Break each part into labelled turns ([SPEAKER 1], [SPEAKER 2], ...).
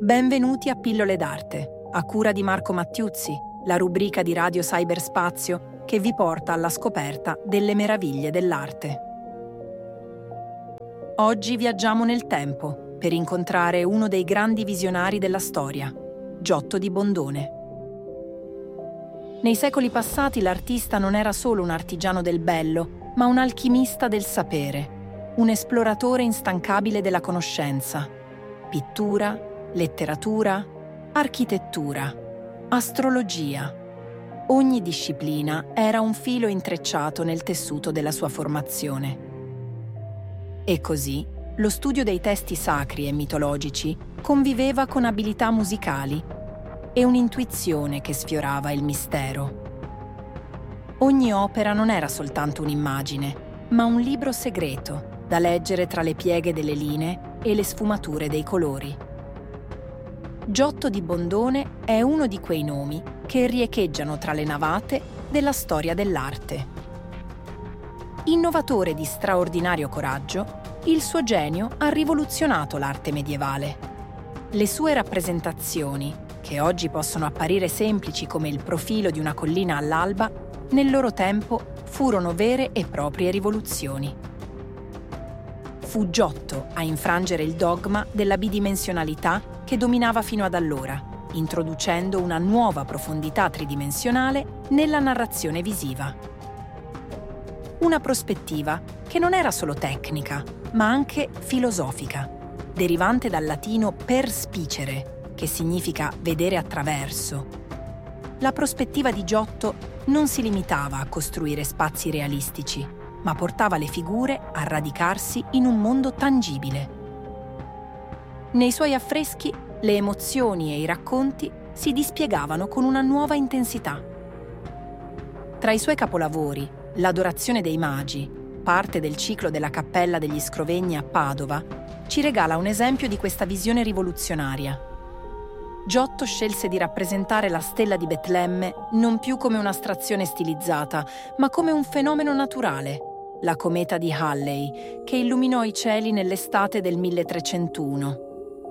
[SPEAKER 1] Benvenuti a Pillole d'Arte, a cura di Marco Mattiuzzi, la rubrica di Radio Cyberspazio che vi porta alla scoperta delle meraviglie dell'arte. Oggi viaggiamo nel tempo per incontrare uno dei grandi visionari della storia, Giotto di Bondone. Nei secoli passati l'artista non era solo un artigiano del bello, ma un alchimista del sapere, un esploratore instancabile della conoscenza. Pittura, letteratura, architettura, astrologia. Ogni disciplina era un filo intrecciato nel tessuto della sua formazione. E così lo studio dei testi sacri e mitologici conviveva con abilità musicali e un'intuizione che sfiorava il mistero. Ogni opera non era soltanto un'immagine, ma un libro segreto da leggere tra le pieghe delle linee e le sfumature dei colori. Giotto di Bondone è uno di quei nomi che riecheggiano tra le navate della storia dell'arte. Innovatore di straordinario coraggio, il suo genio ha rivoluzionato l'arte medievale. Le sue rappresentazioni, che oggi possono apparire semplici come il profilo di una collina all'alba, nel loro tempo furono vere e proprie rivoluzioni. Fu Giotto a infrangere il dogma della bidimensionalità che dominava fino ad allora, introducendo una nuova profondità tridimensionale nella narrazione visiva. Una prospettiva che non era solo tecnica, ma anche filosofica, derivante dal latino perspicere, che significa vedere attraverso. La prospettiva di Giotto non si limitava a costruire spazi realistici, ma portava le figure a radicarsi in un mondo tangibile. Nei suoi affreschi le emozioni e i racconti si dispiegavano con una nuova intensità. Tra i suoi capolavori, l'Adorazione dei Magi, parte del ciclo della Cappella degli Scrovegni a Padova, ci regala un esempio di questa visione rivoluzionaria. Giotto scelse di rappresentare la stella di Betlemme non più come un'astrazione stilizzata, ma come un fenomeno naturale, la cometa di Halley, che illuminò i cieli nell'estate del 1301.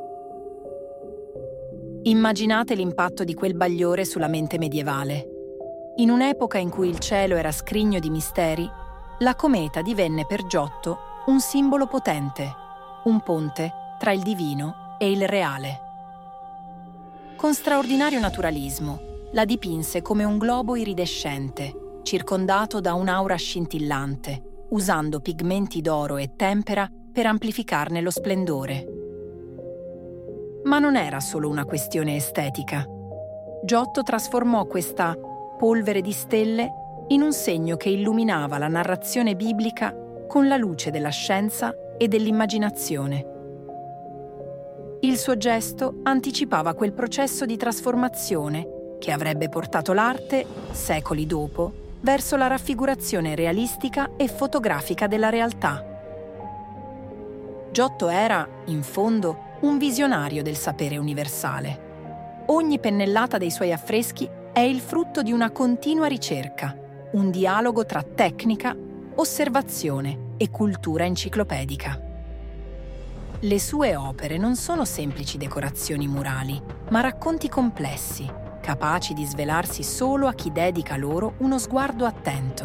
[SPEAKER 1] Immaginate l'impatto di quel bagliore sulla mente medievale. In un'epoca in cui il cielo era scrigno di misteri, la cometa divenne per Giotto un simbolo potente, un ponte tra il divino e il reale. Con straordinario naturalismo, la dipinse come un globo iridescente, circondato da un'aura scintillante, usando pigmenti d'oro e tempera per amplificarne lo splendore. Ma non era solo una questione estetica. Giotto trasformò questa polvere di stelle in un segno che illuminava la narrazione biblica con la luce della scienza e dell'immaginazione. Il suo gesto anticipava quel processo di trasformazione che avrebbe portato l'arte, secoli dopo, verso la raffigurazione realistica e fotografica della realtà. Giotto era, in fondo, un visionario del sapere universale. Ogni pennellata dei suoi affreschi è il frutto di una continua ricerca, un dialogo tra tecnica, osservazione e cultura enciclopedica. Le sue opere non sono semplici decorazioni murali, ma racconti complessi, capaci di svelarsi solo a chi dedica loro uno sguardo attento.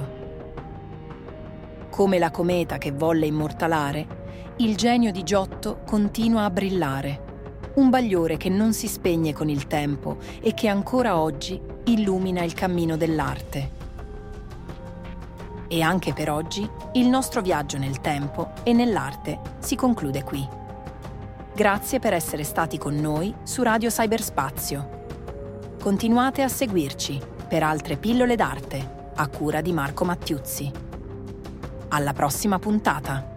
[SPEAKER 1] Come la cometa che volle immortalare, il genio di Giotto continua a brillare, un bagliore che non si spegne con il tempo e che ancora oggi illumina il cammino dell'arte. E anche per oggi il nostro viaggio nel tempo e nell'arte si conclude qui. Grazie per essere stati con noi su Radio Cyberspazio. Continuate a seguirci per altre pillole d'arte a cura di Marco Mattiuzzi. Alla prossima puntata!